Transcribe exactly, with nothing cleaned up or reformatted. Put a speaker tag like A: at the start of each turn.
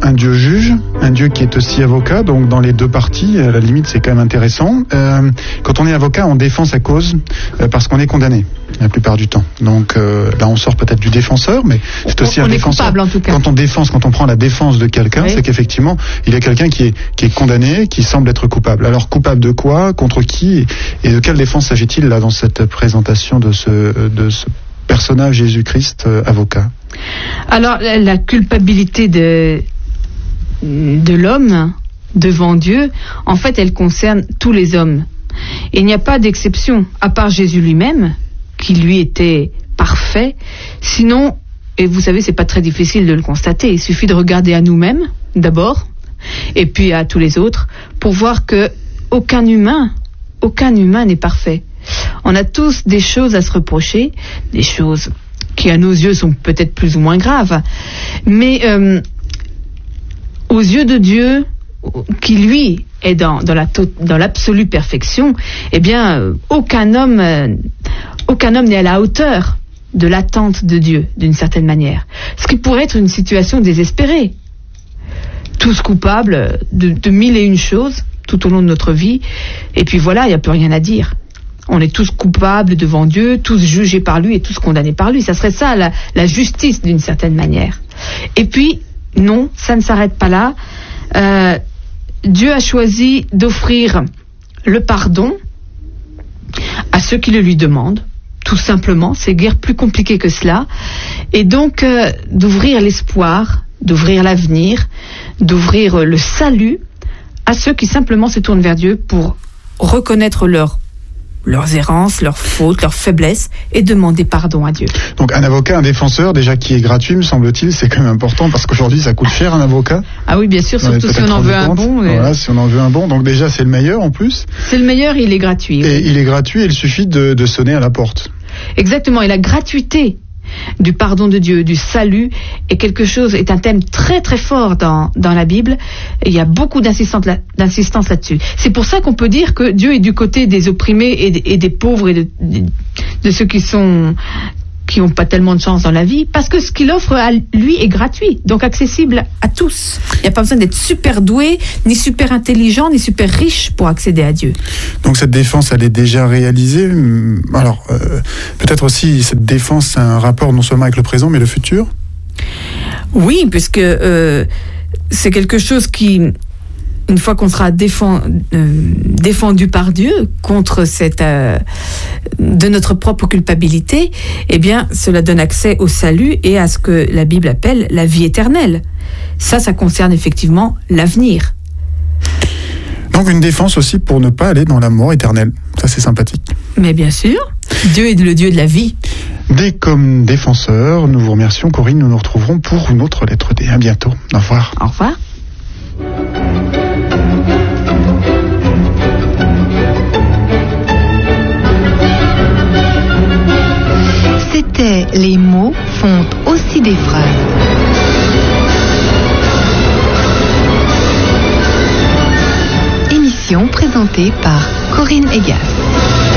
A: un Dieu juge, un Dieu qui est aussi avocat, donc dans les deux parties, à la limite c'est quand même intéressant. Euh, quand on est avocat, on défend sa cause euh, parce qu'on est condamné la plupart du temps. Donc euh, là on sort peut-être du défenseur, mais c'est aussi
B: on,
A: un
B: on
A: défenseur.
B: Est coupable, en tout cas.
A: Quand on défense, quand on prend la défense de quelqu'un, oui. c'est qu'effectivement il y a quelqu'un qui est, qui est condamné, qui semble être coupable. Alors coupable de quoi, contre qui, et de quelle défense s'agit-il là dans cette présentation de ce, de ce personnage Jésus-Christ euh, avocat?
B: Alors la, la culpabilité de de l'homme devant Dieu, en fait, elle concerne tous les hommes. Et il n'y a pas d'exception, à part Jésus lui-même, qui lui était parfait. Sinon, et vous savez, c'est pas très difficile de le constater. Il suffit de regarder à nous-mêmes, d'abord, et puis à tous les autres, pour voir que aucun humain, aucun humain n'est parfait. On a tous des choses à se reprocher, des choses qui, à nos yeux, sont peut-être plus ou moins graves. Mais euh, aux yeux de Dieu, qui lui est dans, dans, la, dans l'absolue perfection, eh bien, euh, aucun homme, euh, aucun homme n'est à la hauteur de l'attente de Dieu, d'une certaine manière. Ce qui pourrait être une situation désespérée. Tous coupables de, de mille et une choses tout au long de notre vie, et puis voilà, il n'y a plus rien à dire. On est tous coupables devant Dieu, tous jugés par lui et tous condamnés par lui. Ça serait ça, la, la justice, d'une certaine manière. Et puis, non, ça ne s'arrête pas là. Euh, Dieu a choisi d'offrir le pardon à ceux qui le lui demandent, tout simplement. C'est guère plus compliqué que cela. Et donc, euh, d'ouvrir l'espoir, d'ouvrir l'avenir, d'ouvrir le salut à ceux qui simplement se tournent vers Dieu pour reconnaître leur leurs errances, leurs fautes, leurs faiblesses, et demander pardon à Dieu.
A: Donc un avocat, un défenseur, déjà qui est gratuit, me semble-t-il, c'est quand même important, parce qu'aujourd'hui ça coûte cher un avocat.
B: Ah oui, bien sûr, surtout si on en veut un bon.
A: Mais... Voilà, si on en veut un bon, donc déjà c'est le meilleur en plus.
B: C'est le meilleur et il est gratuit.
A: Et
B: oui.
A: il est gratuit, il suffit de, de sonner à la porte.
B: Exactement, et la gratuité du pardon de Dieu, du salut, est quelque chose, est un thème très très fort dans, dans la Bible. Et il y a beaucoup d'insistance, là, d'insistance là-dessus. C'est pour ça qu'on peut dire que Dieu est du côté des opprimés et des, et des pauvres et de, de, de ceux qui sont qui n'ont pas tellement de chance dans la vie, parce que ce qu'il offre à lui est gratuit, donc accessible à tous. Il n'y a pas besoin d'être super doué, ni super intelligent, ni super riche pour accéder à Dieu.
A: Donc cette défense, elle est déjà réalisée. Alors, euh, peut-être aussi, cette défense a un rapport non seulement avec le présent, mais le futur ?
B: Oui, puisque euh, c'est quelque chose qui... Une fois qu'on sera défend, euh, défendu par Dieu contre cette euh, de notre propre culpabilité, eh bien, cela donne accès au salut et à ce que la Bible appelle la vie éternelle. Ça, ça concerne effectivement l'avenir.
A: Donc une défense aussi pour ne pas aller dans la mort éternelle. Ça, c'est sympathique.
B: Mais bien sûr, Dieu est le Dieu de la vie.
A: Dès comme défenseur, nous vous remercions, Corinne. Nous nous retrouverons pour une autre lettre D. À bientôt. Au revoir.
B: Au revoir.
C: C'était Les mots font aussi des phrases. Émission présentée par Corinne Egas.